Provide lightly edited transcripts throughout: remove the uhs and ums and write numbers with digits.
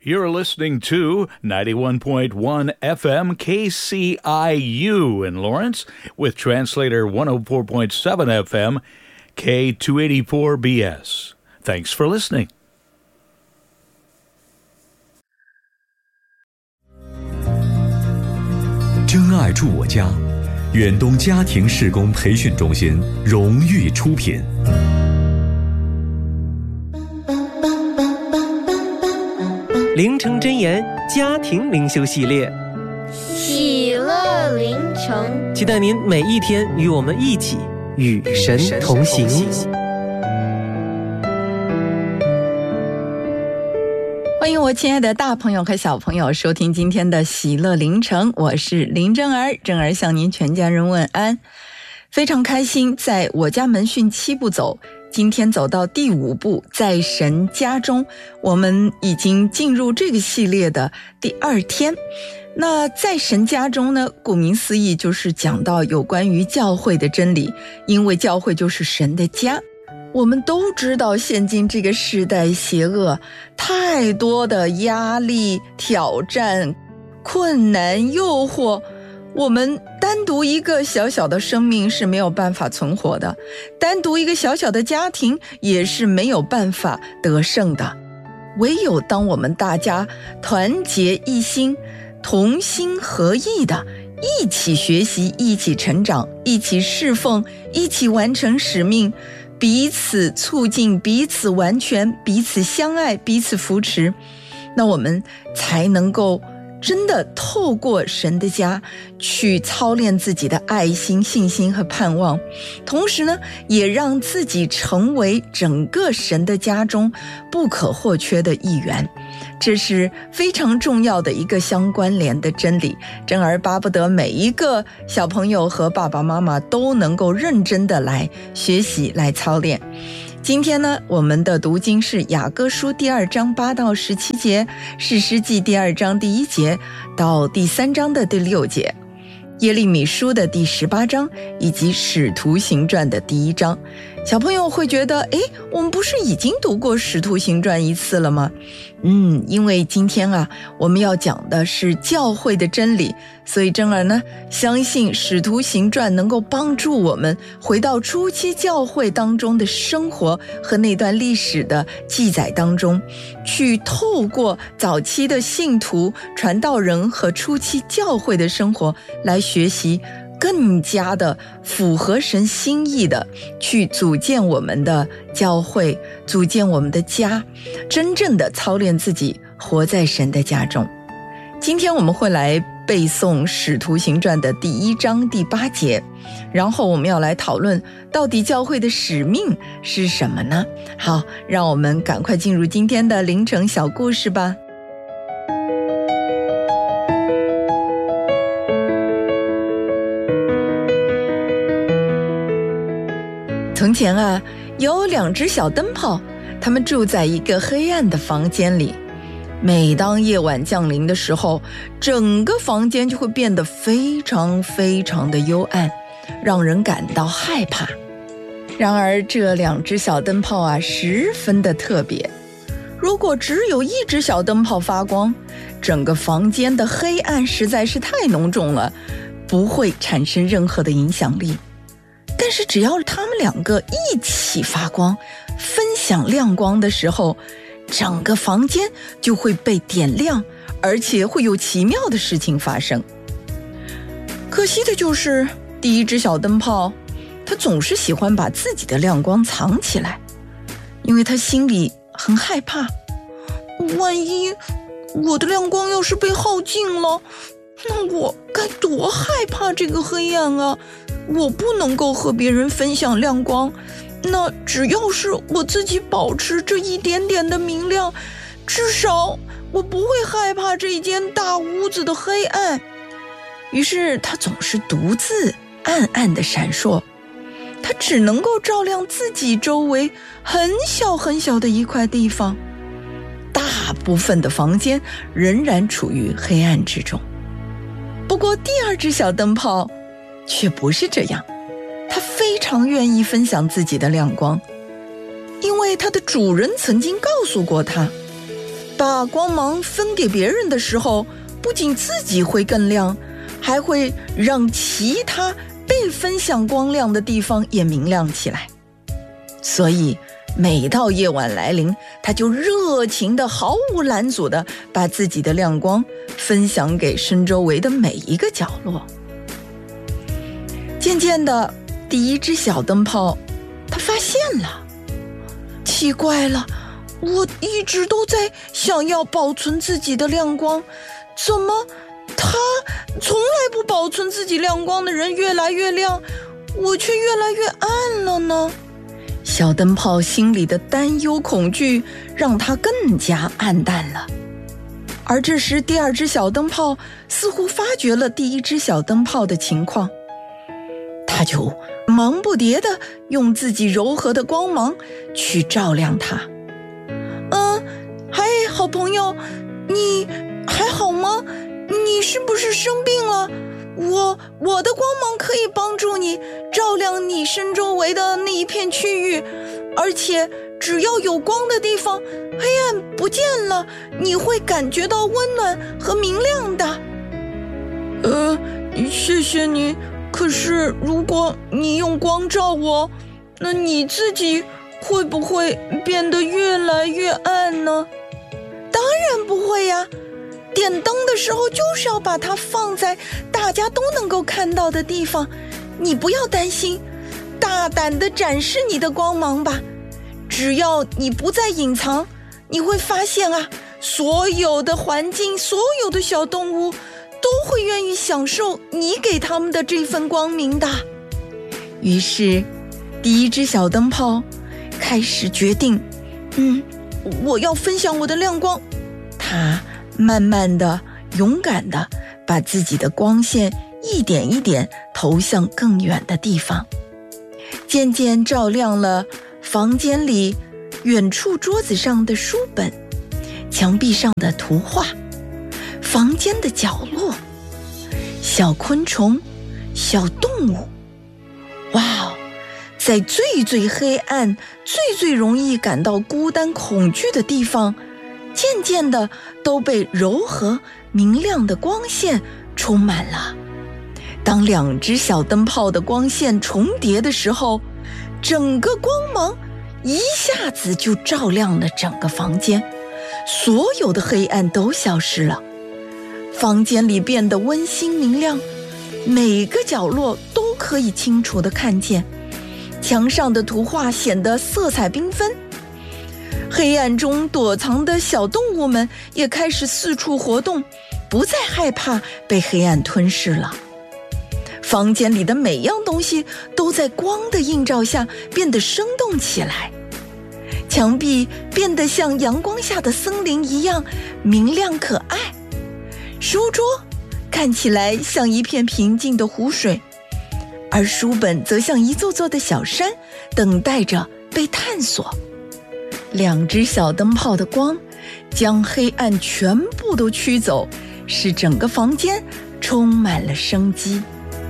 You're listening to 91.1 FM KCIU in Lawrence with translator 104.7 FM K284BS. Thanks for listening. 真爱住我家，远东家庭事工培训中心荣誉出品。 灵城真言家庭灵修系列， 喜乐灵城， 期待您每一天与我们一起与神同行。 欢迎我亲爱的大朋友和小朋友收听今天的喜乐灵城，我是林真儿，真儿向您全家人问安。非常开心，在我家门训7步走，今天走到第5步，在神家中，我们已经进入这个系列的第2天。那在神家中呢，顾名思义就是讲到有关于教会的真理，因为教会就是神的家。我们都知道现今这个时代邪恶，太多的压力、挑战、困难、诱惑，我们单独一个小小的生命是没有办法存活的，单独一个小小的家庭也是没有办法得胜的。唯有当我们大家团结一心，同心合意的一起学习，一起成长，一起侍奉，一起完成使命，彼此促进，彼此完全，彼此相爱，彼此扶持，那我们才能够真的透过神的家去操练自己的爱心、信心和盼望，同时呢，也让自己成为整个神的家中不可或缺的一员。这是非常重要的一个相关联的真理，真儿巴不得每一个小朋友和爸爸妈妈都能够认真的来学习，来操练。今天呢，我们的读经是雅歌书第2章8到17节，士师记第2章第1节到第3章的第6节，耶利米书的第18章以及使徒行传的第1章。小朋友会觉得，我们不是已经读过使徒行传1次了吗？因为今天啊，我们要讲的是教会的真理，所以真儿呢，相信使徒行传能够帮助我们回到初期教会当中的生活和那段历史的记载当中，去透过早期的信徒、传道人和初期教会的生活来学习，更加的符合神心意的去组建我们的教会，组建我们的家，真正的操练自己活在神的家中。今天我们会来背诵使徒行传的第1章第8节，然后我们要来讨论到底教会的使命是什么呢？好，让我们赶快进入今天的灵城小故事吧。从前啊，有2只小灯泡，它们住在一个黑暗的房间里。每当夜晚降临的时候，整个房间就会变得非常非常的幽暗，让人感到害怕。然而这2只小灯泡啊，十分的特别。如果只有1只小灯泡发光，整个房间的黑暗实在是太浓重了，不会产生任何的影响力。但是只要他们2个一起发光，分享亮光的时候，整个房间就会被点亮，而且会有奇妙的事情发生。可惜的就是第1只小灯泡，它总是喜欢把自己的亮光藏起来，因为它心里很害怕，万一我的亮光要是被耗尽了，那我该多害怕这个黑暗啊！我不能够和别人分享亮光，那只要是我自己保持这一点点的明亮，至少我不会害怕这间大屋子的黑暗。于是他总是独自暗暗地闪烁，他只能够照亮自己周围很小很小的一块地方，大部分的房间仍然处于黑暗之中。不过第2只小灯泡却不是这样，它非常愿意分享自己的亮光，因为它的主人曾经告诉过它， 把光芒分给别人的时候，不仅自己会更亮，还会让其他被分享光亮的地方也明亮起来。所以每到夜晚来临，他就热情的毫无拦阻的把自己的亮光分享给身周围的每一个角落。渐渐的，第一只小灯泡他发现了，奇怪了，我一直都在想要保存自己的亮光，怎么他从来不保存自己亮光的人越来越亮，我却越来越暗了呢？小灯泡心里的担忧恐惧让他更加暗淡了。而这时第二只小灯泡似乎发觉了第一只小灯泡的情况，他就忙不迭地用自己柔和的光芒去照亮它。嗨，好朋友，你还好吗？你是不是生病了？我的光芒可以帮助你照亮你身周围的那一片区域，而且只要有光的地方，黑暗不见了，你会感觉到温暖和明亮的。谢谢你，可是如果你用光照我，那你自己会不会变得越来越暗呢？当然不会呀，点灯的时候就是要把它放在大家都能够看到的地方，你不要担心，大胆地展示你的光芒吧。只要你不再隐藏，你会发现啊，所有的环境，所有的小动物都会愿意享受你给他们的这份光明的。于是第一只小灯泡开始决定，我要分享我的亮光。它慢慢的勇敢的把自己的光线一点一点投向更远的地方，渐渐照亮了房间里远处桌子上的书本，墙壁上的图画，房间的角落，小昆虫，小动物。哇哦，在最黑暗，最容易感到孤单恐惧的地方，渐渐的都被柔和明亮的光线充满了。当两只小灯泡的光线重叠的时候，整个光芒一下子就照亮了整个房间，所有的黑暗都消失了，房间里变得温馨明亮，每个角落都可以清楚地看见，墙上的图画显得色彩缤纷，黑暗中躲藏的小动物们也开始四处活动，不再害怕被黑暗吞噬了。房间里的每样东西都在光的映照下变得生动起来，墙壁变得像阳光下的森林一样明亮可爱，书桌看起来像一片平静的湖水，而书本则像一座座的小山，等待着被探索。两只小灯泡的光将黑暗全部都驱走，使整个房间充满了生机。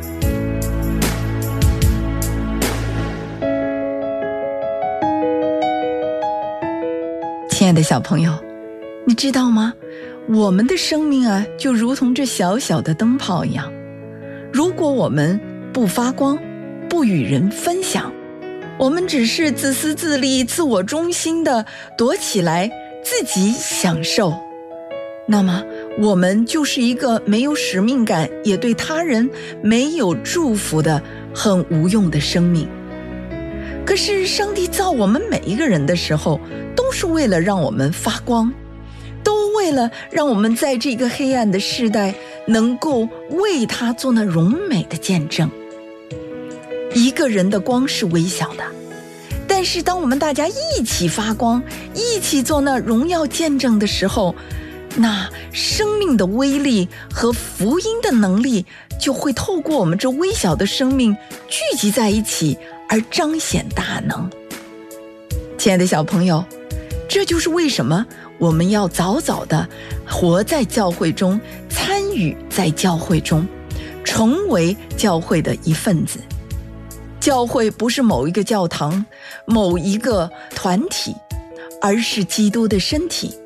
亲爱的小朋友，你知道吗？我们的生命啊，就如同这小小的灯泡一样，如果我们不发光，不与人分享，我们只是自私自利、自我中心的躲起来自己享受，那么我们就是一个没有使命感，也对他人没有祝福的很无用的生命。可是上帝造我们每一个人的时候，都是为了让我们发光，都为了让我们在这个黑暗的世代能够为他做那荣美的见证。一个人的光是微小的，但是当我们大家一起发光，一起做那荣耀见证的时候，那生命的威力和福音的能力就会透过我们这微小的生命聚集在一起，而彰显大能。亲爱的小朋友，这就是为什么我们要早早的活在教会中，参与在教会中，成为教会的一份子。教会不是某一个教堂，某一个团体，而是基督的身体，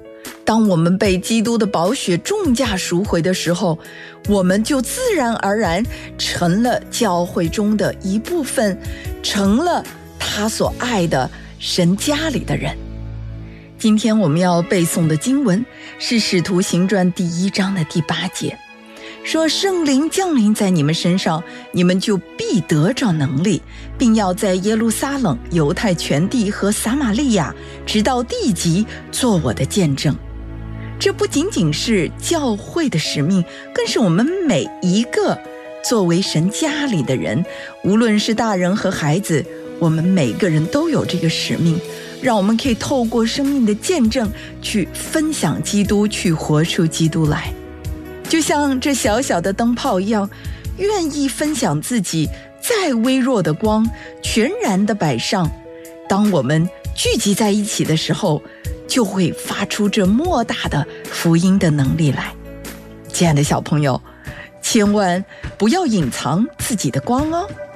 当我们被基督的宝血重价赎回的时候，我们就自然而然成了教会中的一部分，成了他所爱的神家里的人。今天我们要背诵的经文是《使徒行传》第1章的第8节，说圣灵降临在你们身上，你们就必得着能力，并要在耶路撒冷、犹太全地和撒玛利亚直到地极做我的见证。这不仅仅是教会的使命，更是我们每一个作为神家里的人，无论是大人和孩子，我们每个人都有这个使命，让我们可以透过生命的见证去分享基督，去活出基督来。就像这小小的灯泡一样，愿意分享自己再微弱的光，全然的摆上。当我们聚集在一起的时候，就会发出这莫大的福音的能力来。亲爱的小朋友，千万不要隐藏自己的光哦。